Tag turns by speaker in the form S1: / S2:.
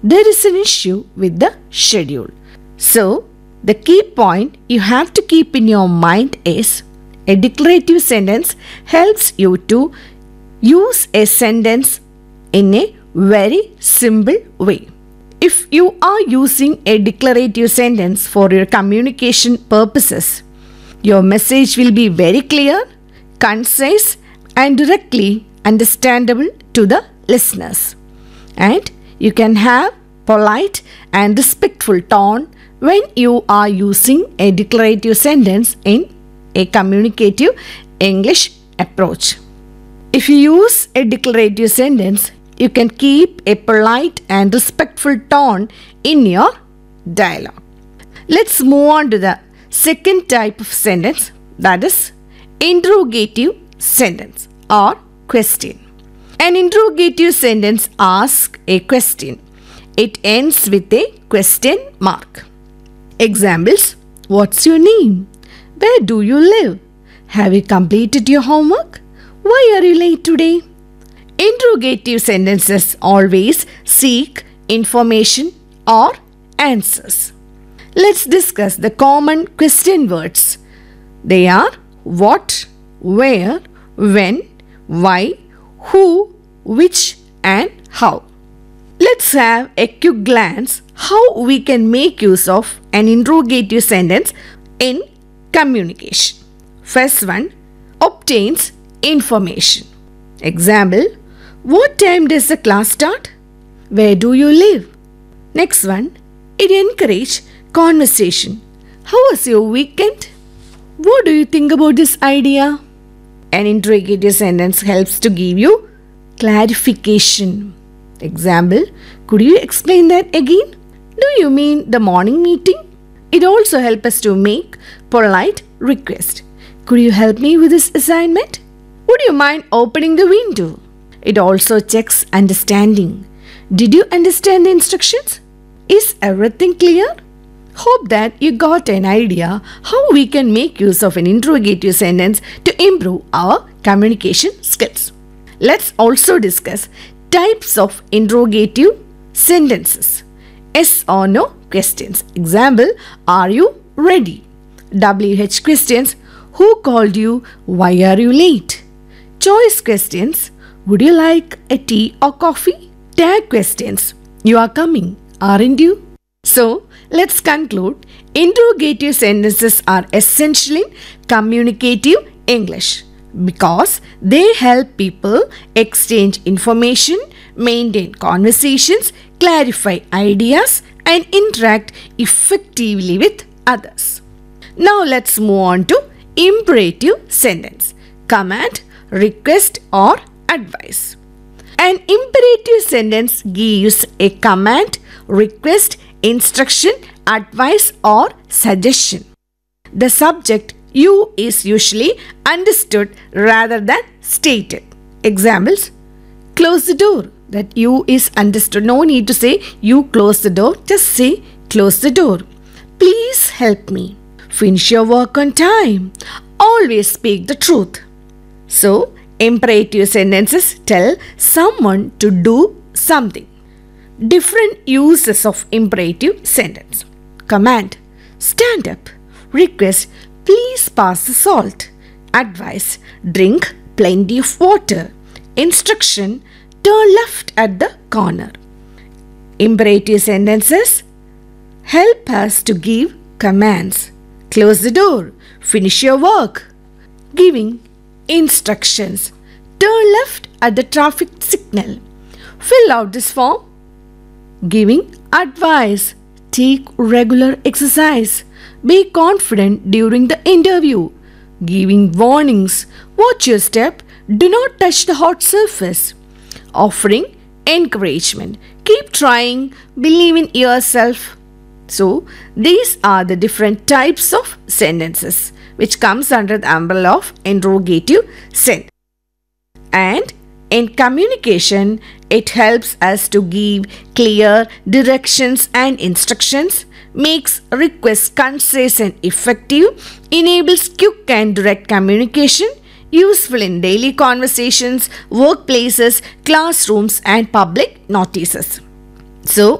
S1: there is an issue with the schedule. So, the key point you have to keep in your mind is a declarative sentence helps you to use a sentence in a very simple way. If you are using a declarative sentence for your communication purposes, your message will be very clear, concise, and directly understandable to the listeners. And you can have polite and respectful tone when you are using a declarative sentence in a communicative English approach. If you use a declarative sentence, you can keep a polite and respectful tone in your dialogue. Let's move on to the second type of sentence, that is interrogative sentence or question. An interrogative sentence asks a question. It ends with a question mark. Examples: what's your name? Where do you live? Have you completed your homework? Why are you late today? Interrogative sentences always seek information or answers. Let's discuss the common question words. They are what, where, when, why, who, which, and how. Let's have a quick glance how we can make use of an interrogative sentence in communication. First one, obtains information. Example: what time does the class start? Where do you live? Next one, it encourages conversation. How was your weekend? What do you think about this idea? An interrogative sentence helps to give you clarification. Example: could you explain that again? Do you mean the morning meeting? It also helps us to make polite request. Could you help me with this assignment? Would you mind opening the window? It also checks understanding. Did you understand the instructions? Is everything clear? Hope that you got an idea how we can make use of an interrogative sentence to improve our communication skills. Let's also discuss types of interrogative sentences. Yes or no questions. Example: are you ready? WH questions: who called you? Why are you late? Choice questions: would you like a tea or coffee? Tag questions: you are coming, aren't you? So, let's conclude. Interrogative sentences are essential in communicative English because they help people exchange information, maintain conversations, clarify ideas, and interact effectively with others. Now let's move on to imperative sentence: command, request, or advice. An imperative sentence gives a command, request, instruction, advice, or suggestion. The subject you is usually understood rather than stated. Examples: close the door. That you is understood. No need to say you close the door. Just say close the door. Please help me. Finish your work on time. Always speak the truth. So, imperative sentences tell someone to do something. Different uses of imperative sentence. Command: stand up. Request: please pass the salt. Advice: drink plenty of water. Instruction: turn left at the corner. Imperative sentences help us to give commands. Close the door. Finish your work. Giving instructions. Turn left at the traffic signal. Fill out this form. Giving advice. Take regular exercise. Be confident during the interview. Giving warnings. Watch your step. Do not touch the hot surface. Offering encouragement. Keep trying. Believe in yourself. So, these are the different types of sentences which comes under the umbrella of interrogative sentence. And in communication, it helps us to give clear directions and instructions, makes requests concise and effective, enables quick and direct communication, useful in daily conversations, workplaces, classrooms, and public notices. So,